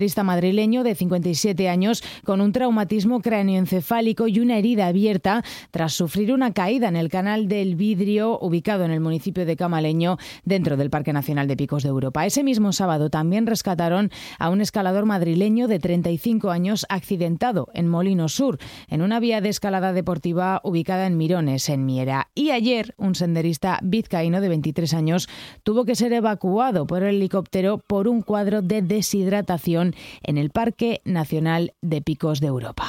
madrileño de 57 años con un traumatismo cráneoencefálico y una herida abierta tras sufrir una caída en el canal del Vidrio, ubicado en el municipio de Camaleño, dentro del Parque Nacional de Picos de Europa. Ese mismo sábado también rescataron a un escalador madrileño de 35 años accidentado en Molino Sur, en una vía de escalada deportiva ubicada en Mirones, en Miera. Y ayer, un senderista vizcaíno de 23 años tuvo que ser evacuado por el helicóptero por un cuadro de deshidratación en el Parque Nacional de Picos de Europa.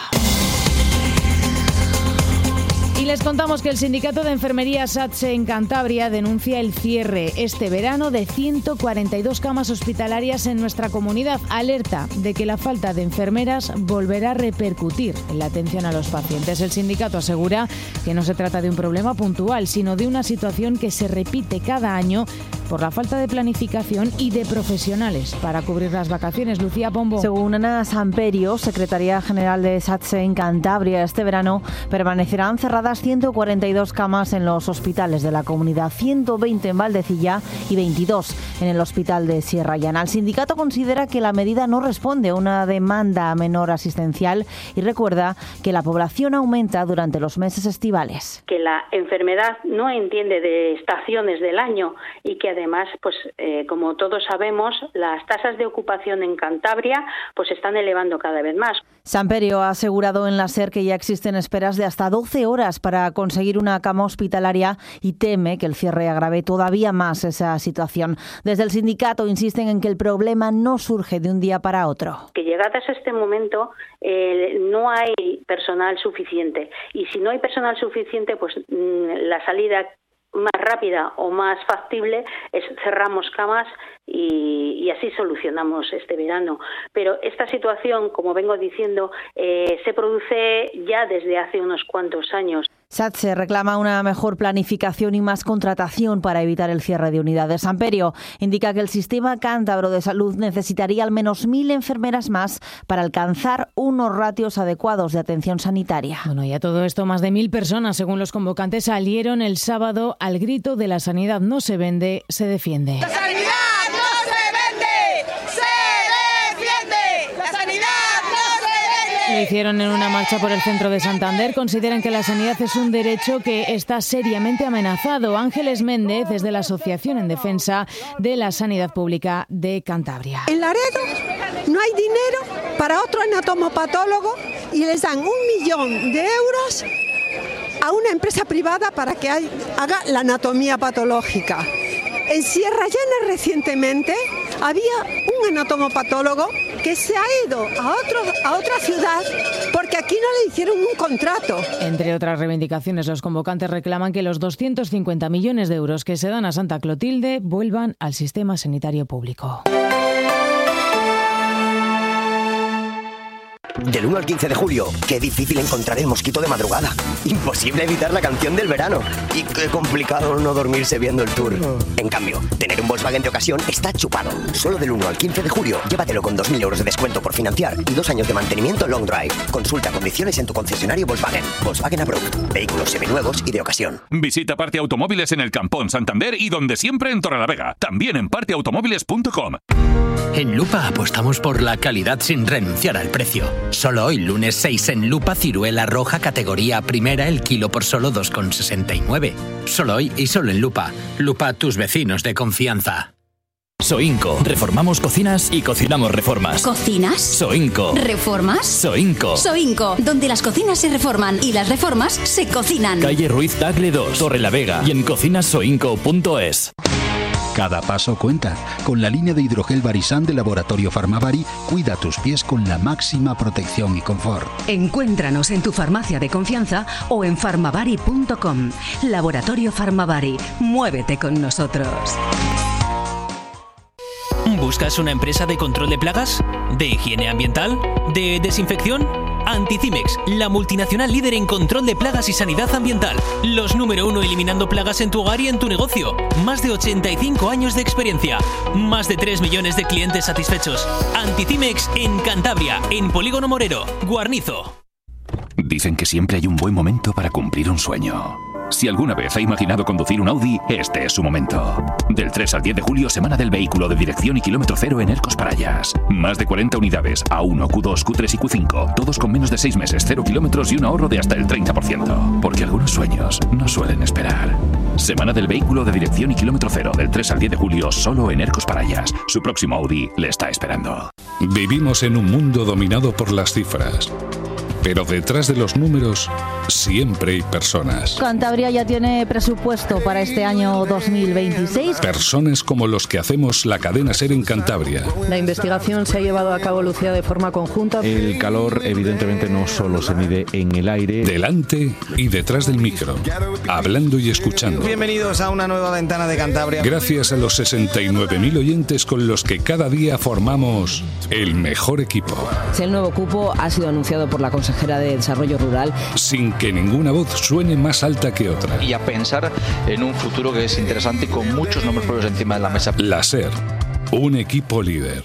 Y les contamos que el sindicato de enfermería SATSE en Cantabria denuncia el cierre este verano de 142 camas hospitalarias en nuestra comunidad. Alerta de que la falta de enfermeras volverá a repercutir en la atención a los pacientes. El sindicato asegura que no se trata de un problema puntual, sino de una situación que se repite cada año por la falta de planificación y de profesionales para cubrir las vacaciones. Lucía Pombo. Según Ana Samperio, secretaria general de SATSE en Cantabria, este verano permanecerán cerradas 142 camas en los hospitales de la comunidad, 120 en Valdecilla y 22 en el hospital de Sierra Llana. El sindicato considera que la medida no responde a una demanda menor asistencial y recuerda que la población aumenta durante los meses estivales. Que la enfermedad no entiende de estaciones del año y que además, como todos sabemos, las tasas de ocupación en Cantabria se están elevando cada vez más. Samperio ha asegurado en la SER que ya existen esperas de hasta 12 horas para conseguir una cama hospitalaria y teme que el cierre agrave todavía más esa situación. Desde el sindicato insisten en que el problema no surge de un día para otro. Que llegadas a este momento no hay personal suficiente y si no hay personal suficiente, la salida más rápida o más factible es cerramos camas y así solucionamos este verano. Pero esta situación, como vengo diciendo, se produce ya desde hace unos cuantos años. SATSE reclama una mejor planificación y más contratación para evitar el cierre de unidades. Samperio indica que el sistema cántabro de salud necesitaría al menos 1.000 enfermeras más para alcanzar unos ratios adecuados de atención sanitaria. Bueno, y a todo esto, más de 1.000 personas, según los convocantes, salieron el sábado al grito de la sanidad no se vende, se defiende. ¡La sanidad no se vende! ¡Se defiende! ¡La sanidad no se vende! Lo hicieron en una marcha por el centro de Santander. Consideran que la sanidad es un derecho que está seriamente amenazado. Ángeles Méndez es de la Asociación en Defensa de la Sanidad Pública de Cantabria. En Laredo no hay dinero para otro anatomopatólogo y les dan 1 millón de euros a una empresa privada para que haga la anatomía patológica. En Sierra Llana recientemente había un anatomopatólogo que se ha ido a otra ciudad porque aquí no le hicieron un contrato. Entre otras reivindicaciones, los convocantes reclaman que los 250 millones de euros que se dan a Santa Clotilde vuelvan al sistema sanitario público. Del 1 al 15 de julio, qué difícil encontrar el mosquito de madrugada. Imposible evitar la canción del verano. Y qué complicado no dormirse viendo el Tour. En cambio, tener un Volkswagen de ocasión está chupado. Solo del 1 al 15 de julio, llévatelo con 2.000 euros de descuento por financiar y 2 años de mantenimiento long drive. Consulta condiciones en tu concesionario Volkswagen. Volkswagen Approved. Vehículos seminuevos y de ocasión. Visita Parte Automóviles en el Campón, Santander y donde siempre en Torrelavega. También en parteautomóviles.com. En Lupa apostamos por la calidad sin renunciar al precio. Solo hoy, lunes 6, en Lupa, ciruela roja categoría primera, el kilo por solo 2,69. Solo hoy y solo en Lupa. Lupa, tus vecinos de confianza. Soinco. Reformamos cocinas y cocinamos reformas. ¿Cocinas? Soinco. ¿Reformas? Soinco. Soinco, donde las cocinas se reforman y las reformas se cocinan. Calle Ruiz Tagle 2, Torrelavega y en cocinasoinco.es. Cada paso cuenta. Con la línea de hidrogel Barisan de Laboratorio Farmavari, cuida tus pies con la máxima protección y confort. Encuéntranos en tu farmacia de confianza o en farmavari.com. Laboratorio Farmavari. Muévete con nosotros. ¿Buscas una empresa de control de plagas? ¿De higiene ambiental? ¿De desinfección? Anticimex, la multinacional líder en control de plagas y sanidad ambiental. Los número 1 eliminando plagas en tu hogar y en tu negocio. Más de 85 años de experiencia. Más de 3 millones de clientes satisfechos. Anticimex en Cantabria, en Polígono Morero, Guarnizo. Dicen que siempre hay un buen momento para cumplir un sueño. Si alguna vez ha imaginado conducir un Audi, este es su momento. Del 3 al 10 de julio, semana del vehículo de dirección y kilómetro cero en Ercos Parayas. Más de 40 unidades, A1, Q2, Q3 y Q5. Todos con menos de 6 meses, 0 kilómetros y un ahorro de hasta el 30%. Porque algunos sueños no suelen esperar. Semana del vehículo de dirección y kilómetro cero, del 3 al 10 de julio, solo en Ercos Parayas. Su próximo Audi le está esperando. Vivimos en un mundo dominado por las cifras. Pero detrás de los números siempre hay personas. Cantabria ya tiene presupuesto para este año 2026. Personas como los que hacemos la cadena SER en Cantabria. La investigación se ha llevado a cabo, Lucía, de forma conjunta. El calor evidentemente no solo se mide en el aire. Delante y detrás del micro, hablando y escuchando. Bienvenidos a una nueva ventana de Cantabria. Gracias a los 69.000 oyentes con los que cada día formamos el mejor equipo. El nuevo cupo ha sido anunciado por la consejera de Desarrollo Rural. Sin que ninguna voz suene más alta que otra. Y a pensar en un futuro que es interesante y con muchos nombres propios encima de la mesa. La SER, un equipo líder.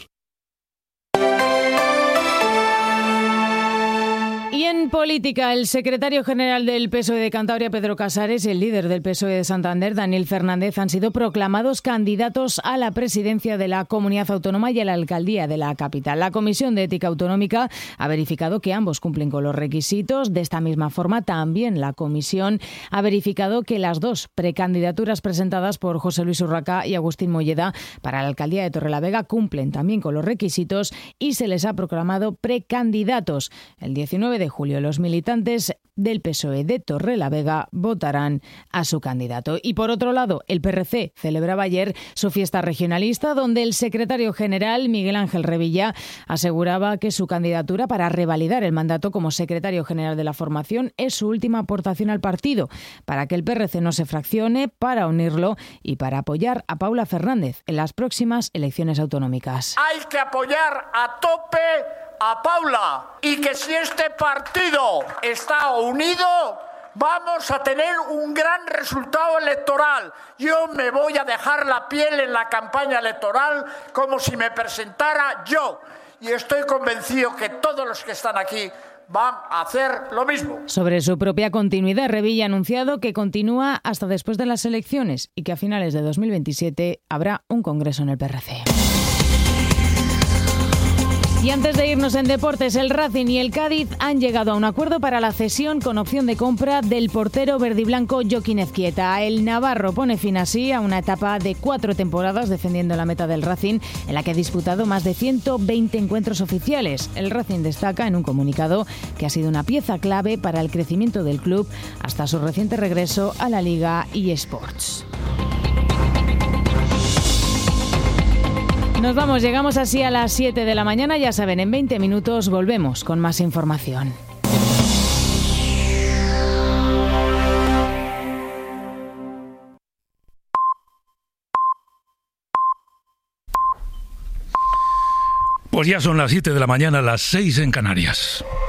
Y en política, el secretario general del PSOE de Cantabria, Pedro Casares, y el líder del PSOE de Santander, Daniel Fernández, han sido proclamados candidatos a la presidencia de la comunidad autónoma y a la alcaldía de la capital. La Comisión de Ética Autonómica ha verificado que ambos cumplen con los requisitos. De esta misma forma, también la comisión ha verificado que las dos precandidaturas presentadas por José Luis Urraca y Agustín Molleda para la alcaldía de Torrelavega cumplen también con los requisitos y se les ha proclamado precandidatos. El 19 de julio, los militantes del PSOE de Torrelavega votarán a su candidato. Y por otro lado, el PRC celebraba ayer su fiesta regionalista, donde el secretario general, Miguel Ángel Revilla, aseguraba que su candidatura para revalidar el mandato como secretario general de la formación es su última aportación al partido, para que el PRC no se fraccione, para unirlo y para apoyar a Paula Fernández en las próximas elecciones autonómicas. Hay que apoyar a tope a Paula, y que si este partido está unido vamos a tener un gran resultado electoral. Yo me voy a dejar la piel en la campaña electoral como si me presentara yo, y estoy convencido que todos los que están aquí van a hacer lo mismo. Sobre su propia continuidad, Revilla ha anunciado que continúa hasta después de las elecciones y que a finales de 2027 habrá un congreso en el PRC. Y antes de irnos en deportes, el Racing y el Cádiz han llegado a un acuerdo para la cesión con opción de compra del portero verdiblanco Joaquín Ezquieta. El navarro pone fin así a una etapa de 4 temporadas defendiendo la meta del Racing, en la que ha disputado más de 120 encuentros oficiales. El Racing destaca en un comunicado que ha sido una pieza clave para el crecimiento del club hasta su reciente regreso a la Liga eSports. Nos vamos, llegamos así a las 7 de la mañana. Ya saben, en 20 minutos volvemos con más información. Pues ya son las 7 de la mañana, las 6 en Canarias.